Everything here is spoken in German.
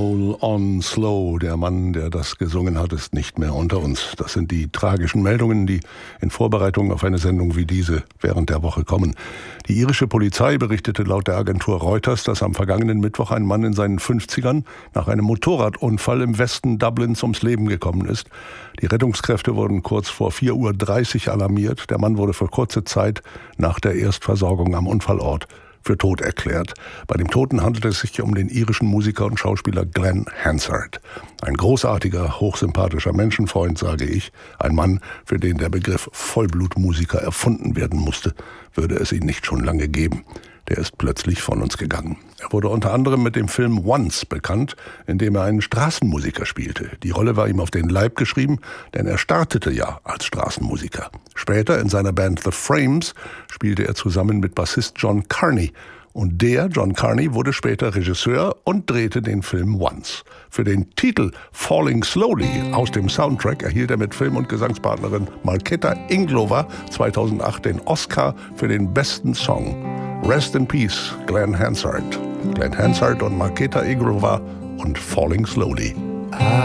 Roll on Slow. Der Mann, der das gesungen hat, ist nicht mehr unter uns. Das sind die tragischen Meldungen, die in Vorbereitung auf eine Sendung wie diese während der Woche kommen. Die irische Polizei berichtete laut der Agentur Reuters, dass am vergangenen Mittwoch ein Mann in seinen 50ern nach einem Motorradunfall im Westen Dublins ums Leben gekommen ist. Die Rettungskräfte wurden kurz vor 4:30 Uhr alarmiert. Der Mann wurde für kurze Zeit nach der Erstversorgung am Unfallort für tot erklärt. Bei dem Toten handelt es sich um den irischen Musiker und Schauspieler Glen Hansard. Ein großartiger, hochsympathischer Menschenfreund, sage ich. Ein Mann, für den der Begriff Vollblutmusiker erfunden werden musste, würde es ihn nicht schon lange geben. Der ist plötzlich von uns gegangen. Er wurde unter anderem mit dem Film Once bekannt, in dem er einen Straßenmusiker spielte. Die Rolle war ihm auf den Leib geschrieben, denn er startete ja als Straßenmusiker. Später in seiner Band The Frames spielte er zusammen mit Bassist John Carney. Und der, John Carney, wurde später Regisseur und drehte den Film Once. Für den Titel Falling Slowly aus dem Soundtrack erhielt er mit Film- und Gesangspartnerin Markéta Irglová 2008 den Oscar für den besten Song. Rest in Peace, Glen Hansard. Glen Hansard und Markéta Irglová und Falling Slowly.